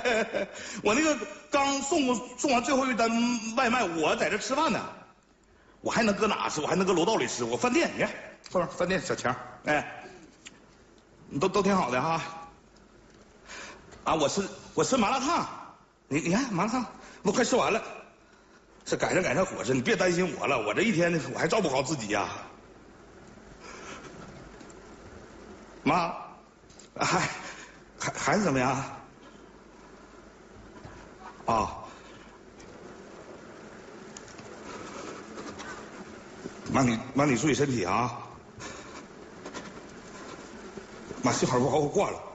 我那个刚送完最后一单外卖，我在这吃饭呢。我还能搁哪吃？我还能搁楼道里吃。我饭店，你看后面饭店小强，哎，都挺好的哈。啊，我吃麻辣烫，你看麻辣烫，我快吃完了。这赶上伙食，你别担心我了，我这一天我还照顾好自己呀。妈，孩子怎么样？啊，妈你注意身体啊。妈，信号不好，我挂了。